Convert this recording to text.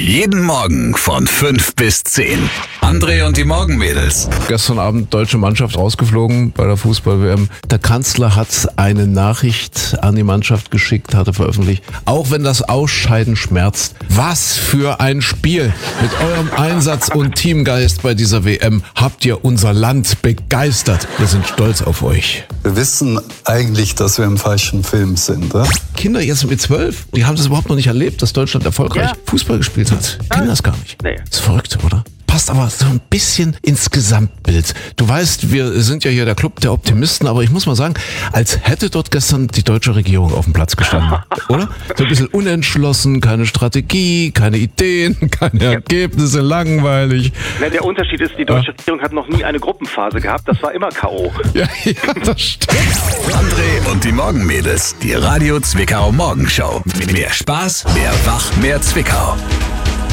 Jeden Morgen von 5 bis 10. André und die Morgenmädels. Gestern Abend deutsche Mannschaft rausgeflogen bei der Fußball-WM. Der Kanzler hat eine Nachricht an die Mannschaft geschickt, hatte veröffentlicht. Auch wenn das Ausscheiden schmerzt. Was für ein Spiel! Mit eurem Einsatz und Teamgeist bei dieser WM habt ihr unser Land begeistert. Wir sind stolz auf euch. Wir wissen eigentlich, dass wir im falschen Film sind, oder? Kinder jetzt mit 12, die haben das überhaupt noch nicht erlebt, dass Deutschland erfolgreich Fußball gespielt hat. Kennen das gar nicht. Nee. Ist verrückt, oder? Passt aber so ein bisschen ins Gesamtbild. Du weißt, wir sind ja hier der Club der Optimisten, aber ich muss mal sagen, als hätte dort gestern die deutsche Regierung auf dem Platz gestanden, oder? So ein bisschen unentschlossen, keine Strategie, keine Ideen, keine Ergebnisse, langweilig. Na, der Unterschied ist, die deutsche Regierung hat noch nie eine Gruppenphase gehabt, das war immer K.O. Ja, das stimmt. André und die Morgenmädels. Die Radio Zwickau Morgenshow. Mehr Spaß, mehr Wach, mehr Zwickau.